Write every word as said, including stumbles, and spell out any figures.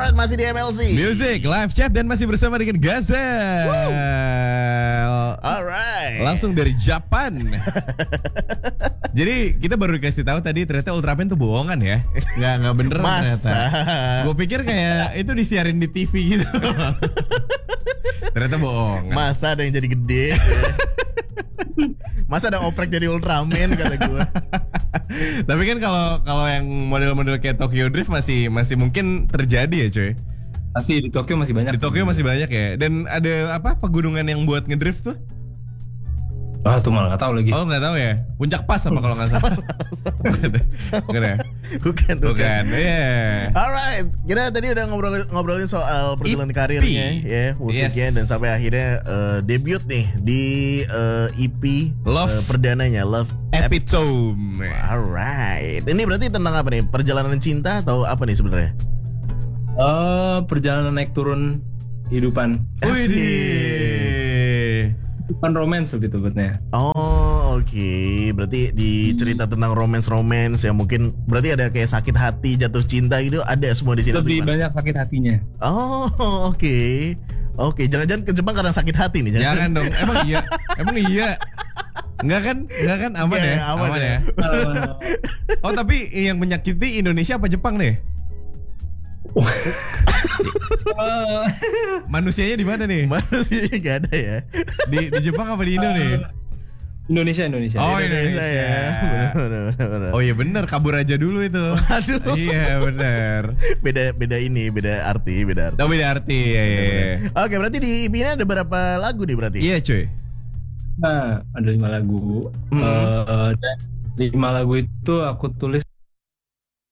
Alright, masih di M L C Music, live chat dan masih bersama dengan Gazel. Alright. Langsung dari Japan. Jadi kita baru dikasih tahu tadi ternyata Ultraman tuh bohongan ya. Nggak nggak bener ternyata. Masa? Gue pikir kayak itu disiarin di T V gitu. Ternyata bohong. Masa ada yang jadi gede? Masa ada oprek jadi Ultraman kata gue. Tapi kan kalau kalau yang model-model kayak Tokyo Drift masih masih mungkin terjadi ya cuy. Masih di Tokyo masih banyak. Di Tokyo masih banyak ya. Dan ada apa pegunungan yang buat ngedrift tuh? Ah tuh malah nggak tahu lagi. Oh nggak tahu ya. Puncak Pas apa kalau nggak salah? Bukan ya? Bukan, Bukan. Iya. Alright, kita tadi udah ngobrolin, ngobrolin soal perjalanan E P. karirnya ya, musiknya Yes. dan sampai akhirnya uh, debut nih di uh, E P Love uh, perdananya Love Epitome. Alright, ini berarti tentang apa nih? Perjalanan cinta atau apa nih sebenarnya? Eh perjalanan naik turun kehidupan. Widih. Bukan romance lebih tepatnya. Oh oke, berarti di cerita tentang romance-romance yang mungkin berarti ada kayak sakit hati, jatuh cinta gitu, ada semua di sini. Lebih banyak sakit hatinya. Oh oke, oke, jangan-jangan ke Jepang karena sakit hati nih? Jangan dong. Emang iya? Emang iya? Enggak kan? Enggak kan? Aman Enggak, ya? aman ya. Oh tapi yang menyakiti Indonesia apa Jepang deh? Manusianya di mana nih? Mana sih gak ada ya? Di di Jepang apa di Indo nih? Indonesia Indonesia. Oh, Indonesia, Indonesia. ya. Benar, benar, benar. Oh iya bener, kabur aja dulu itu. Aduh. Iya bener. Beda beda ini, beda arti, beda arti. Oh beda arti ya, ya, ya. Oke, berarti di E P ini ada berapa lagu nih berarti? Iya cuy. Nah, ada lima lagu. Hmm. Eh, dan lima lagu itu aku tulis